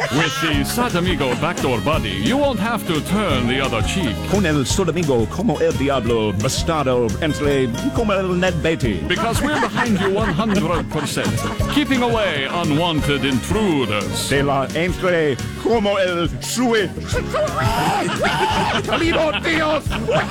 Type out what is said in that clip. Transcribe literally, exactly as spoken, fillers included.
With the Satamigo backdoor buddy, you won't have to turn the other cheek. Con el Sodamigo como el Diablo, bastardo entre como el Ned Beatty. Because we're behind you one hundred percent, keeping away unwanted intruders. De la entre como el sue. ¡Salido, tíos!